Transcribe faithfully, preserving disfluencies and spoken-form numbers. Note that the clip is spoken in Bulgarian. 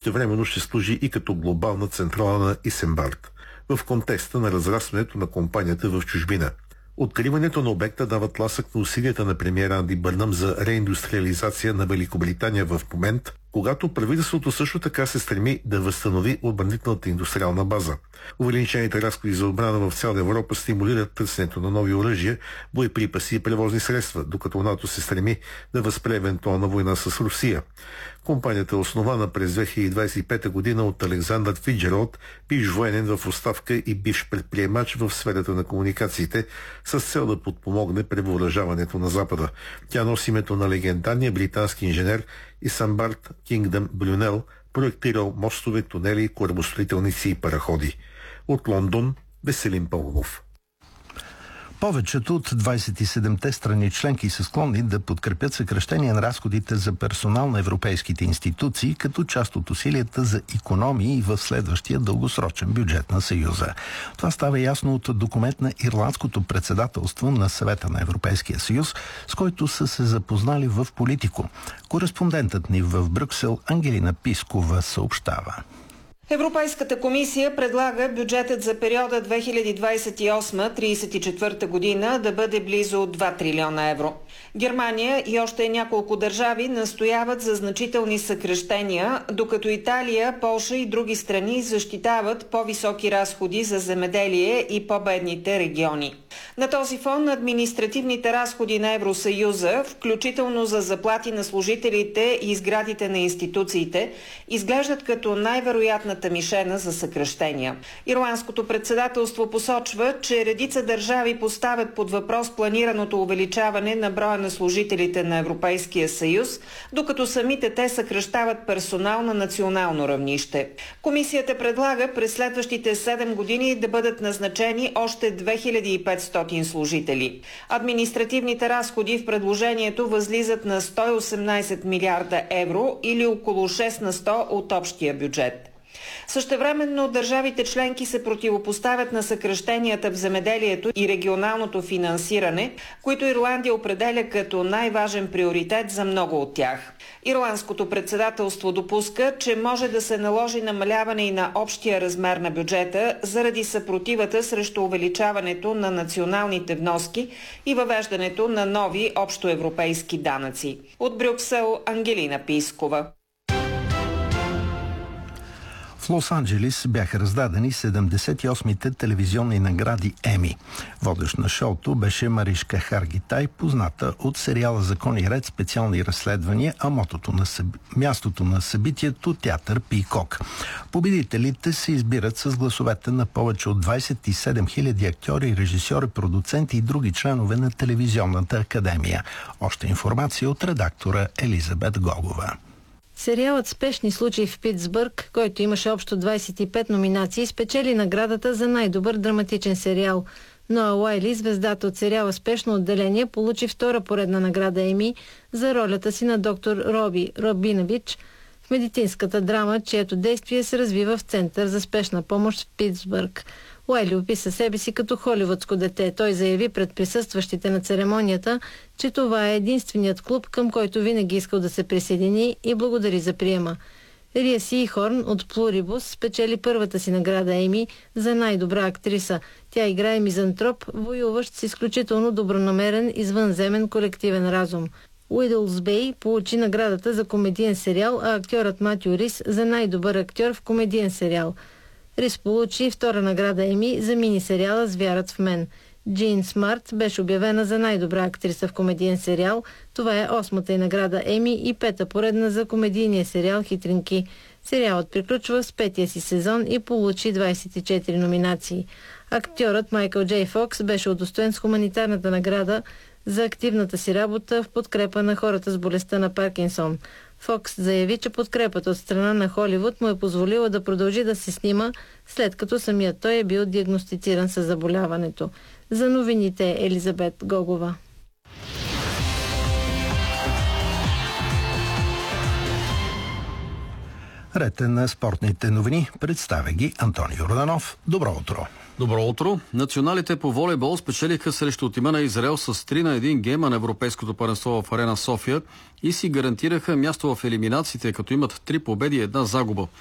същевременно ще служи и като глобална централа на Исенбард, в контекста на разрастването на компанията в чужбина. Откриването на обекта дава тласък на усилията на премиера Анди Бърнъм за реиндустриализация на Великобритания в момент, когато правителството също така се стреми да възстанови отбранителната индустриална база. Увеличените разходи за отбрана в цяла Европа стимулират търсенето на нови оръжия, боеприпаси и превозни средства, докато НАТО се стреми да възпре евентуална война с Русия. Компанията е основана през две хиляди двадесет и пета година от Александър Фиджералд, бивш военен в оставка и бивш предприемач в сферата на комуникациите, с цел да подпомогне превъоръжаването на Запада. Тя носи името на легендарния британски инженер Исенбард Кингдъм Брюнел, проектирал мостове, тунели, корабостроителници и параходи. От Лондон, Веселин Пълнов. Повечето от двадесет и седемте страни членки са склонни да подкрепят съкращение на разходите за персонал на европейските институции като част от усилията за икономии в следващия дългосрочен бюджет на Съюза. Това става ясно от документ на Ирландското председателство на Съвета на Европейския съюз, с който са се запознали в Политико. Кореспондентът ни в Брюксел Ангелина Пискова съобщава. Европейската комисия предлага бюджетът за периода две хиляди двадесет и осма до тридесет и четвърта година да бъде близо два трилиона евро. Германия и още няколко държави настояват за значителни съкращения, докато Италия, Полша и други страни защитават по-високи разходи за земеделие и по-бедните региони. На този фон административните разходи на Евросъюза, включително за заплати на служителите и сградите на институциите, изглеждат като най-вероятната мишена за съкращения. Ирландското председателство посочва, че редица държави поставят под въпрос планираното увеличаване на броя на служителите на Европейския съюз, докато самите те съкращават персонал на национално равнище. Комисията предлага през следващите седем години да бъдат назначени още две хиляди и петстотин служители. Административните разходи в предложението възлизат на сто и осемнадесет милиарда евро или около шест на сто от общия бюджет. Същевременно държавите членки се противопоставят на съкращенията в земеделието и регионалното финансиране, които Ирландия определя като най-важен приоритет за много от тях. Ирландското председателство допуска, че може да се наложи намаляване и на общия размер на бюджета заради съпротивата срещу увеличаването на националните вноски и въвеждането на нови общоевропейски данъци. От Брюксел Ангелина Пискова. В Лос-Анджелис бяха раздадени седемдесет и осмите телевизионни награди Еми. Водещ на шоуто беше Маришка Харгитай, позната от сериала Закон и ред, специални разследвания, а мотото на съб... мястото на събитието театър Пийкок. Победителите се избират с гласовете на повече от двадесет и седем хиляди актьори, режисьори, продуценти и други членове на телевизионната академия. Още информация от редактора Елизабет Гогова. Сериалът "Спешни случаи в Питсбърг", който имаше общо двадесет и пет номинации, спечели наградата за най-добър драматичен сериал. Ноа Уайли, звездата от сериала "Спешно отделение", получи втора поредна награда Еми за ролята си на доктор Роби Робинович в медицинската драма, чието действие се развива в център за спешна помощ в Питсбърг. Уайли описа себе си като холивудско дете. Той заяви пред присъстващите на церемонията, че това е единственият клуб, към който винаги искал да се присъедини, и благодари за приема. Рия Сийхорн от Плурибус спечели първата си награда Еми за най-добра актриса. Тя играе мизантроп, воюващ с изключително добронамерен извънземен колективен разум. Уидълс Бей получи наградата за комедиен сериал, а актьорът Матю Рис за най-добър актьор в комедиен сериал. Рис получи втора награда Еми за мини-сериала "С вярат в мен". Джин Смарт беше обявена за най-добра актриса в комедиен сериал. Това е осмата й награда Еми и пета поредна за комедийния сериал "Хитринки". Сериалът приключва с петия си сезон и получи двадесет и четири номинации. Актьорът Майкъл Джей Фокс беше удостоен с хуманитарната награда за активната си работа в подкрепа на хората с болестта на Паркинсон. Фокс заяви, че подкрепата от страна на Холивуд му е позволила да продължи да се снима, след като самият той е бил диагностициран със заболяването. За новините Елизабет Гогова. Ред е на спортните новини. Представя ги Антони Йорданов. Добро утро! Добро утро! Националите по волейбол спечелиха срещу тима на Израел с три на един гейма на Европейското първенство в Арена София и си гарантираха място в елиминациите, като имат три победи и една загуба.